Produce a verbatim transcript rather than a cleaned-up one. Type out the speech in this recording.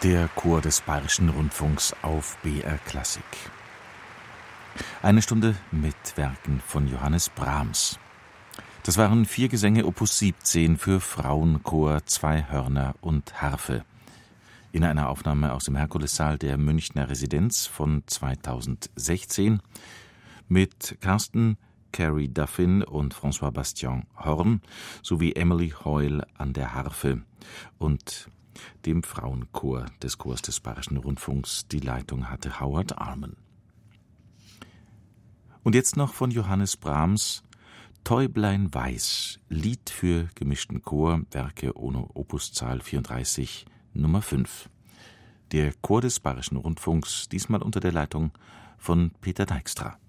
Der Chor des Bayerischen Rundfunks auf B R Klassik. Eine Stunde mit Werken von Johannes Brahms. Das waren vier Gesänge Opus siebzehn für Frauenchor, zwei Hörner und Harfe. In einer Aufnahme aus dem Herkulessaal der Münchner Residenz von zweitausendsechzehn mit Carsten Carrie Duffin und François Bastien Horn sowie Emily Hoyle an der Harfe und dem Frauenchor des Chors des Bayerischen Rundfunks. Die Leitung hatte Howard Arman. Und jetzt noch von Johannes Brahms Täublein weiß, Lied für gemischten Chor, Werke ohne Opuszahl vierunddreißig, Nummer fünf. Der Chor des Bayerischen Rundfunks, diesmal unter der Leitung von Peter Dijkstra.